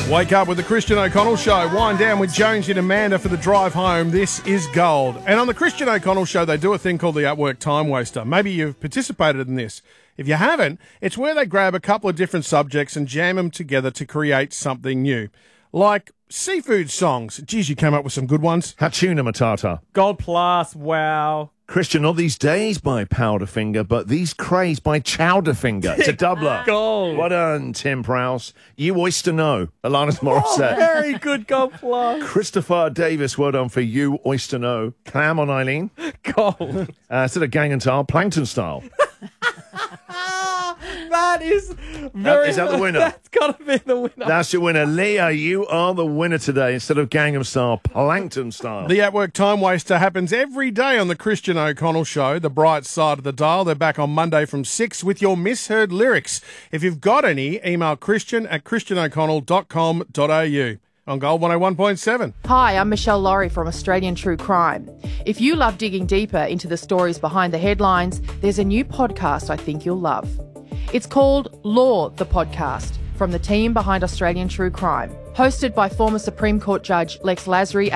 Wake up with the Christian O'Connell Show. Wind down with Jonesy and Amanda for the drive home. This is gold. And on the Christian O'Connell Show, they do a thing called the At Work Time Waster. Maybe you've participated in this. If you haven't, it's where they grab a couple of different subjects and jam them together to create something new. Like seafood songs. Geez, you came up with some good ones. Hatuna Matata. Gold Plus, wow. Christian, not these days by Powderfinger, but these craze by Chowderfinger. It's a doubler. Gold. Well done, Tim Prowse. You Oyster Know, Alanis Morissette. Very good, Gold Plus. Christopher Davis, well done for You Oyster Know. Clam on Eileen. Gold. Instead of Gang and Tile, Plankton Style. That is very... Is that the winner? That's got to be the winner. That's your winner. Leah, you are the winner today. Instead of Gangnam Style, Plankton Style. The At Work Time Waster happens every day on the Christian O'Connell Show, the bright side of the dial. They're back on Monday from 6 with your misheard lyrics. If you've got any, email christian@christianoconnell.com.au. On Gold 101.7. Hi, I'm Michelle Laurie from Australian True Crime. If you love digging deeper into the stories behind the headlines, there's a new podcast I think you'll love. It's called Law, the Podcast, from the team behind Australian True Crime. Hosted by former Supreme Court Judge Lex Lasry